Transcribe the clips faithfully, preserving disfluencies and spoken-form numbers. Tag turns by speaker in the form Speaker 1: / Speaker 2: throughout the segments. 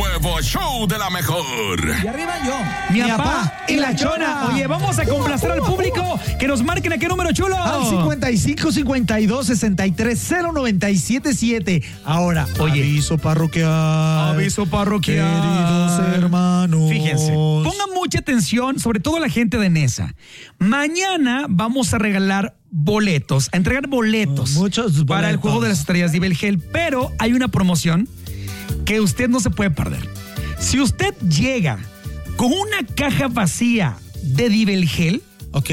Speaker 1: nuevo show de la mejor.
Speaker 2: Y arriba yo,
Speaker 3: mi, mi papá y la chona. Oye, vamos a complacer uh, uh, al público que nos marquen a qué número, chulo.
Speaker 2: Al cincuenta y cinco, cincuenta y dos, sesenta y tres, cero noventa y siete siete. Ahora,
Speaker 3: oye,
Speaker 2: aviso parroquial.
Speaker 3: Aviso parroquial.
Speaker 2: Queridos hermanos.
Speaker 3: Fíjense, pongan mucha atención, sobre todo la gente de Nesa. Mañana vamos a regalar boletos, a entregar boletos,
Speaker 2: Muchos boletos
Speaker 3: para el Juego de las Estrellas de Ibelgel, pero hay una promoción que usted no se puede perder. Si usted llega con una caja vacía de Ibelgel,
Speaker 2: ok,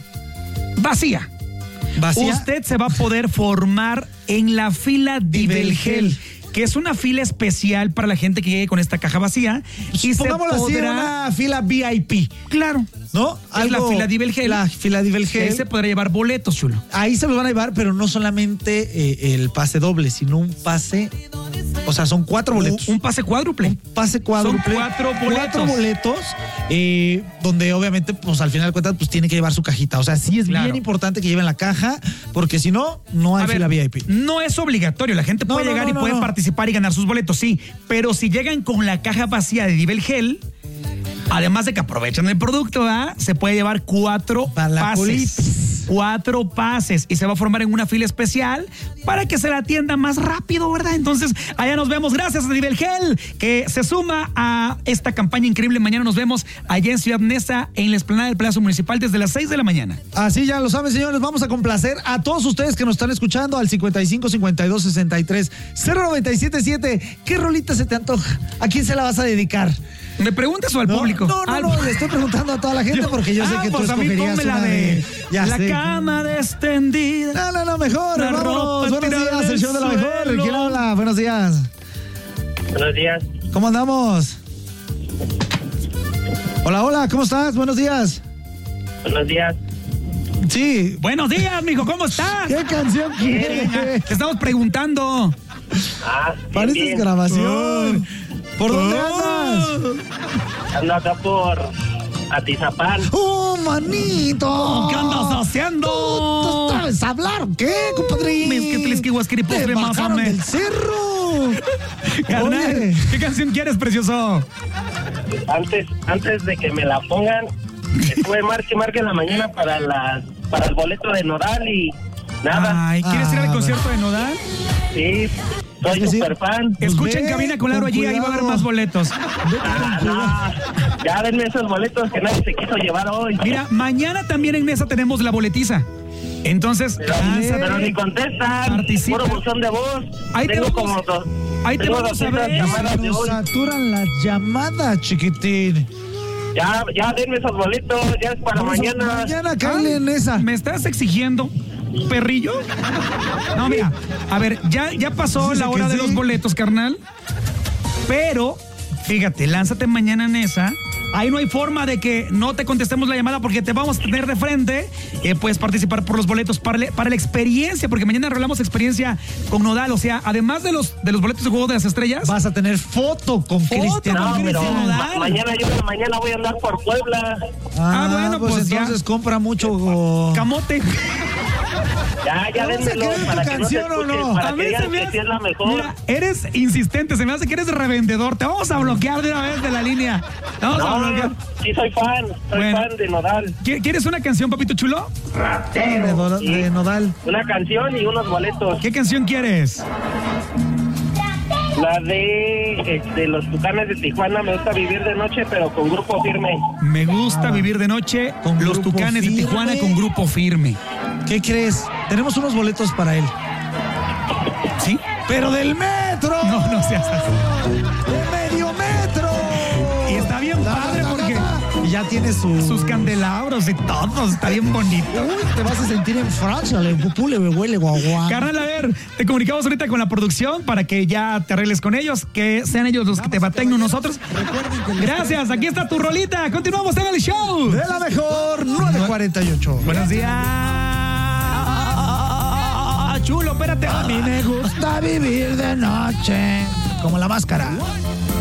Speaker 3: vacía,
Speaker 2: vacía,
Speaker 3: usted se va a poder formar en la fila de Ibelgel, que es una fila especial para la gente que llegue con esta caja vacía. Y
Speaker 2: pongámoslo
Speaker 3: se podrá...
Speaker 2: así, una fila V I P.
Speaker 3: Claro.
Speaker 2: ¿No?
Speaker 3: Es la fila de Ibelgel.
Speaker 2: La fila de Ibelgel.
Speaker 3: Ahí se podrá llevar boletos, chulo.
Speaker 2: Ahí se los van a llevar, pero no solamente eh, el pase doble, sino un pase... O sea, son cuatro boletos.
Speaker 3: Un, un pase cuádruple.
Speaker 2: Un pase cuádruple.
Speaker 3: Son cuatro boletos.
Speaker 2: Cuatro boletos, eh, donde obviamente, pues al final de cuentas, pues tiene que llevar su cajita. O sea, sí es claro. bien importante que lleven la caja, porque si no, no hay a fila ver, V I P.
Speaker 3: No es obligatorio. La gente puede no, llegar no, no, y puede no. participar y ganar sus boletos, sí. Pero si llegan con la caja vacía de Ibelgel, además de que aprovechan el producto, ¿eh? Se puede llevar cuatro pases. Cuatro pases y se va a formar en una fila especial para que se la atienda más rápido, ¿verdad? Entonces, allá nos vemos. Gracias a Ibelgel, que se suma a esta campaña increíble. Mañana nos vemos allá en Ciudad Neza, en la explanada del Palacio Municipal, desde las seis de la mañana.
Speaker 2: Así ya lo saben, señores. Vamos a complacer a todos ustedes que nos están escuchando al cincuenta y cinco, cincuenta y dos, sesenta y tres, cero noventa y siete siete. ¿Qué rolita se te antoja? ¿A quién se la vas a dedicar?
Speaker 3: ¿Me preguntas o al
Speaker 2: no,
Speaker 3: público?
Speaker 2: No, no,
Speaker 3: al...
Speaker 2: no, le estoy preguntando a toda la gente porque yo sé
Speaker 3: ah,
Speaker 2: que
Speaker 3: pues
Speaker 2: tú escogerías una
Speaker 3: de,
Speaker 2: de...
Speaker 3: Ya la sé. Cama extendida.
Speaker 2: No, no, no, mejor, vámonos. Buenos días, el show de la mejor. ¿Quién habla? Buenos días.
Speaker 4: Buenos días.
Speaker 2: ¿Cómo andamos? Hola, hola, ¿cómo estás? Buenos días.
Speaker 4: Buenos días.
Speaker 2: Sí.
Speaker 3: Buenos días, mijo, ¿cómo estás?
Speaker 2: ¿Qué canción quieres?
Speaker 3: Te estamos preguntando.
Speaker 4: Ah, bien,
Speaker 2: pareces
Speaker 4: bien.
Speaker 2: grabación. Oh. ¿Por dónde
Speaker 3: oh.
Speaker 2: andas?
Speaker 4: Ando acá por Atizapán.
Speaker 2: ¡Oh, manito!
Speaker 3: ¿Qué andas haciendo?
Speaker 2: ¿Tú, tú sabes hablar o qué, compadre?
Speaker 3: Te
Speaker 2: bajaron del cerro.
Speaker 3: Carnal, oye, ¿qué canción quieres, precioso?
Speaker 4: Antes, antes de que me la pongan, estuve marque marque en la mañana para las para el boleto de Nodal y nada.
Speaker 3: Ay, ¿quieres
Speaker 2: ah,
Speaker 3: ir al concierto de Nodal?
Speaker 4: Sí, soy super fan.
Speaker 3: Escuchen Cabina con Laro allí, ahí va a haber más boletos.
Speaker 4: Ah, no. Ya denme esos boletos que nadie se quiso llevar hoy.
Speaker 3: Mira, mañana también en Nesa tenemos la boletiza. Entonces,
Speaker 4: pero, pero ni contestan,
Speaker 3: participa.
Speaker 4: Puro buzón de voz.
Speaker 3: Ahí
Speaker 4: tengo
Speaker 3: te vamos,
Speaker 4: como dos.
Speaker 3: Ahí te vamos a ver.
Speaker 2: Nos saturan las llamadas, chiquitín.
Speaker 4: Ya, ya denme esos boletos, ya es para vamos mañana.
Speaker 2: A, mañana cae en esa.
Speaker 3: ¿Me estás exigiendo, perrillo? No, mira, a ver, ya, ya pasó la hora de sí. los boletos, carnal. Pero, fíjate, lánzate mañana en esa. Ahí no hay forma de que no te contestemos la llamada porque te vamos a tener de frente. Eh, puedes participar por los boletos para, le, para la experiencia, porque mañana arreglamos experiencia con Nodal. O sea, además de los de los boletos de Juego de las Estrellas,
Speaker 2: vas a tener foto con Cristian
Speaker 4: no,
Speaker 2: Nodal.
Speaker 4: Ma- mañana yo mañana voy a andar por Puebla.
Speaker 2: Ah, ah bueno, pues, pues entonces ya. compra mucho oh.
Speaker 3: camote.
Speaker 4: Ya, ya dénmelo para que no se escuche, no? para a que digan que sí es la mejor.
Speaker 3: Mira, eres insistente, se me hace que eres revendedor. Te vamos a bloquear de una vez de la línea. Te vamos
Speaker 4: no,
Speaker 3: a bloquear.
Speaker 4: Sí, soy fan, soy bueno. fan de Nodal.
Speaker 3: ¿Quieres una canción, papito chulo?
Speaker 2: De,
Speaker 4: sí.
Speaker 2: de Nodal.
Speaker 4: Una canción y unos boletos.
Speaker 3: ¿Qué canción quieres?
Speaker 4: La de este, los Tucanes de Tijuana, Me Gusta Vivir de Noche, pero con Grupo Firme.
Speaker 3: Me gusta ah, vivir de noche con los Tucanes firme. de Tijuana con Grupo Firme.
Speaker 2: ¿Qué crees? Tenemos unos boletos para él.
Speaker 3: ¿Sí?
Speaker 2: ¡Pero del metro!
Speaker 3: No, no seas así.
Speaker 2: ¡De medio metro!
Speaker 3: Y está bien la, padre la, porque...
Speaker 2: Y ya tiene su...
Speaker 3: sus candelabros y todo, está bien bonito.
Speaker 2: Uy, te vas a sentir en Francia, le pupule, me huele guagua.
Speaker 3: Carnal, a ver, te comunicamos ahorita con la producción para que ya te arregles con ellos, que sean ellos los Vamos que te baten, no nosotros. Gracias, aquí está tu rolita. Continuamos en el show.
Speaker 2: De la mejor, nueve cuarenta y ocho.
Speaker 3: Buenos días. Chulo, espérate.
Speaker 2: A mí me gusta vivir de noche. Como la máscara.